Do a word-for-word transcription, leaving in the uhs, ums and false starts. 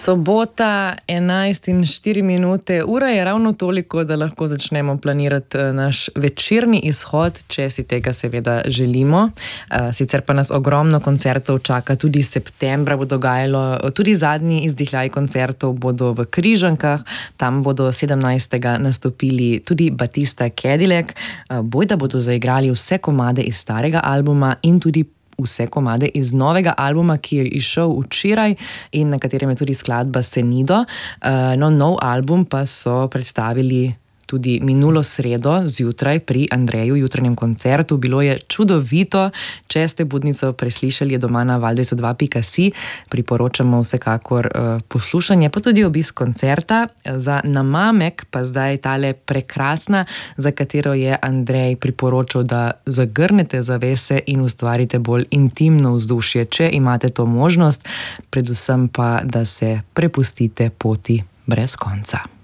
Sobota, enajst in štiri minute. Ura je ravno toliko, da lahko začnemo planirati naš večerni izhod, če si tega seveda želimo. Sicer pa nas ogromno koncertov čaka, tudi septembra bo dogajalo, tudi zadnji izdihljaj koncertov bodo v Križankah, tam bodo sedemnajstega nastopili tudi Batista Cadillac, bojda bodo zaigrali vse komade iz starega albuma in tudi vse komade iz novega albuma, ki je izšel včeraj in na katerem je tudi skladba Senido. No, nov album pa so predstavili tudi minulo sredo zjutraj pri Andreju jutranjem koncertu. Bilo je čudovito. Če ste budnico preslišali, je doma na val dvesto dva pika si. Priporočamo vsekakor poslušanje, pa tudi obisk koncerta. Za namamek pa zdaj tale prekrasna, za katero je Andrej priporočal, da zagrnete zavese in ustvarite bolj intimno vzdušje, če imate to možnost. Predvsem pa, da se prepustite poti brez konca.